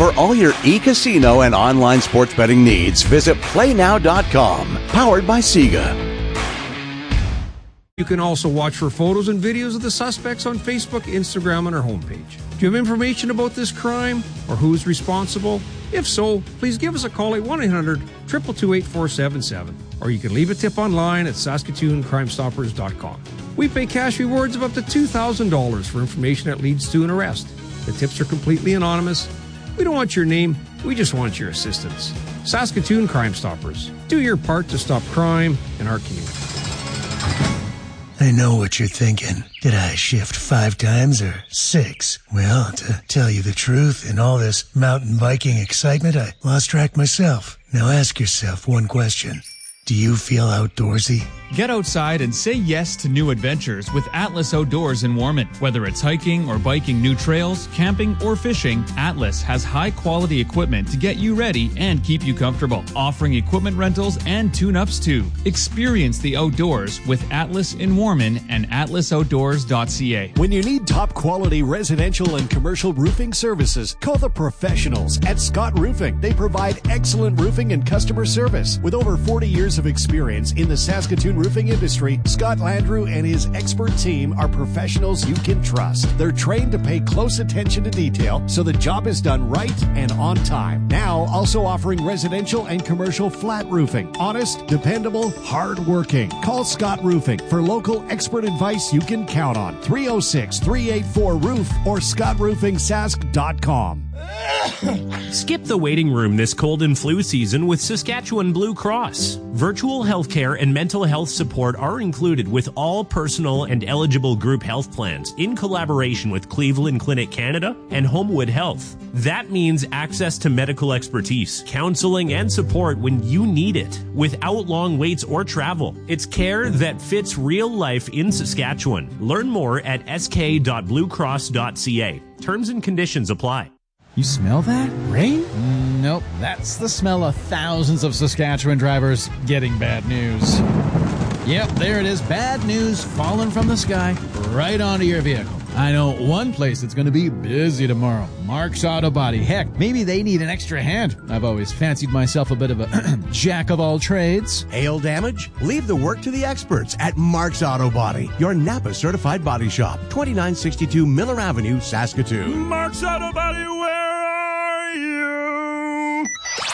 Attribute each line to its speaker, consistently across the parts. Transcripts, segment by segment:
Speaker 1: For all your e-casino and online sports betting needs, visit PlayNow.com. Powered by Sega.
Speaker 2: You can also watch for photos and videos of the suspects on Facebook, Instagram, and our homepage. Do you have information about this crime or who's responsible? If so, please give us a call at 1-800-222-8477, or you can leave a tip online at SaskatoonCrimeStoppers.com. We pay cash rewards of up to $2,000 for information that leads to an arrest. The tips are completely anonymous. We don't want your name, we just want your assistance. Saskatoon Crime Stoppers. Do your part to stop crime in our community.
Speaker 3: I know what you're thinking. Did I shift 5 times or 6? Well, to tell you the truth, in all this mountain biking excitement, I lost track myself. Now ask yourself one question. Do you feel outdoorsy?
Speaker 4: Get outside and say yes to new adventures with Atlas Outdoors in Warman. Whether it's hiking or biking new trails, camping, or fishing, Atlas has high-quality equipment to get you ready and keep you comfortable, offering equipment rentals and tune-ups too. Experience the outdoors with Atlas in Warman and atlasoutdoors.ca.
Speaker 5: When you need top-quality residential and commercial roofing services, call the professionals at Scott Roofing. They provide excellent roofing and customer service. With over 40 years of experience in the Saskatoon roofing industry, Scott Landrew and his expert team are professionals you can trust. They're trained to pay close attention to detail so the job is done right and on time. Now also offering residential and commercial flat roofing. Honest, dependable, hard-working. Call Scott Roofing for local expert advice you can count on. 306-384-ROOF or scottroofingsask.com.
Speaker 6: Skip the waiting room this cold and flu season with Saskatchewan Blue Cross. Virtual healthcare and mental health support are included with all personal and eligible group health plans in collaboration with Cleveland Clinic Canada and Homewood Health. That means access to medical expertise, counseling, and support when you need it without long waits or travel. It's care that fits real life in Saskatchewan. Learn more at sk.bluecross.ca. Terms and conditions apply.
Speaker 7: You smell that? Rain? Nope. That's the smell of thousands of Saskatchewan drivers getting bad news. Yep, there it is. Bad news falling from the sky right onto your vehicle. I know one place that's going to be busy tomorrow. Mark's Auto Body. Heck, maybe they need an extra hand. I've always fancied myself a bit of a jack of all trades.
Speaker 8: Hail damage? Leave the work to the experts at Mark's Auto Body, your Napa certified body shop. 2962 Miller Avenue, Saskatoon.
Speaker 9: Mark's Auto Body, where are you?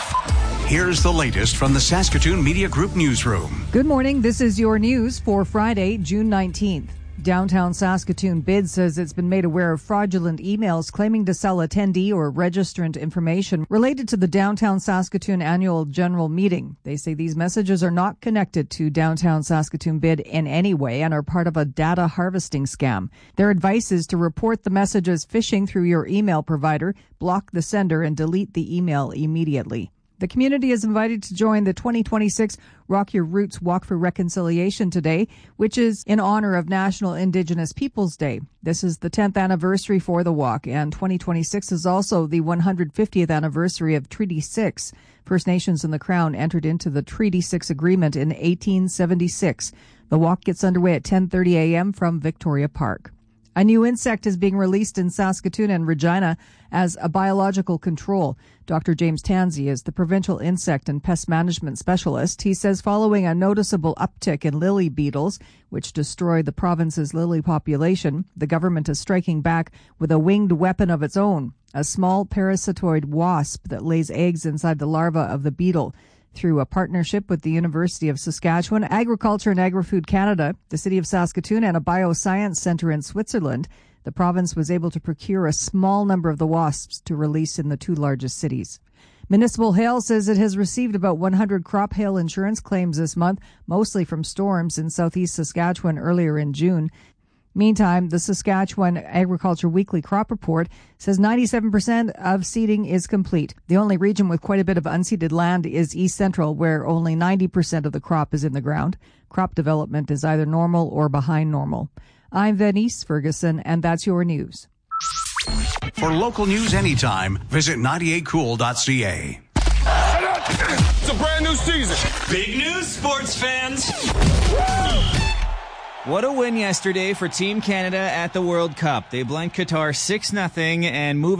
Speaker 1: Here's the latest from the Saskatoon Media Group newsroom.
Speaker 10: Good morning. This is your news for Friday, June 19th. Downtown Saskatoon BID says it's been made aware of fraudulent emails claiming to sell attendee or registrant information related to the Downtown Saskatoon Annual General Meeting. They say these messages are not connected to Downtown Saskatoon BID in any way and are part of a data harvesting scam. Their advice is to report the messages phishing through your email provider, block the sender, and delete the email immediately. The community is invited to join the 2026 Rock Your Roots Walk for Reconciliation today, which is in honor of National Indigenous Peoples Day. This is the 10th anniversary for the walk, and 2026 is also the 150th anniversary of Treaty 6. First Nations and the Crown entered into the Treaty 6 agreement in 1876. The walk gets underway at 10:30 a.m. from Victoria Park. A new insect is being released in Saskatoon and Regina as a biological control. Dr. James Tansey is the provincial insect and pest management specialist. He says following a noticeable uptick in lily beetles, which destroy the province's lily population, the government is striking back with a winged weapon of its own, a small parasitoid wasp that lays eggs inside the larva of the beetle. Through a partnership with the University of Saskatchewan, Agriculture and Agri-Food Canada, the City of Saskatoon, and a bioscience centre in Switzerland, the province was able to procure a small number of the wasps to release in the 2 largest cities. Municipal Hail says it has received about 100 crop hail insurance claims this month, mostly from storms in southeast Saskatchewan earlier in June. Meantime, the Saskatchewan Agriculture Weekly Crop Report says 97% of seeding is complete. The only region with quite a bit of unseeded land is East Central, where only 90% of the crop is in the ground. Crop development is either normal or behind normal. I'm Venice Ferguson, and that's your news.
Speaker 1: For local news anytime, visit 98cool.ca.
Speaker 9: It's a brand new season.
Speaker 11: Big news, sports fans.
Speaker 12: What a win yesterday for Team Canada at the World Cup. They blanked Qatar 6-0 and moved